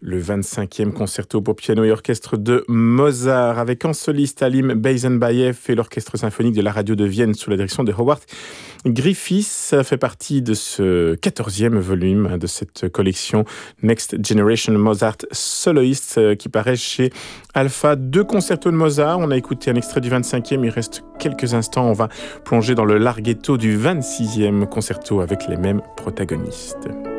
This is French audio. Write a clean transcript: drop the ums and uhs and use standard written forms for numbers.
Le 25e concerto pour piano et orchestre de Mozart, avec en soliste Halim Beyzenbayev et l'orchestre symphonique de la radio de Vienne sous la direction de Howard Griffiths. Ça fait partie de ce 14e volume de cette collection Next Generation Mozart Soloists qui paraît chez Alpha. 2 concertos de Mozart. On a écouté un extrait du 25e. Il reste quelques instants. On va plonger dans le larghetto du 26e concerto avec les mêmes protagonistes.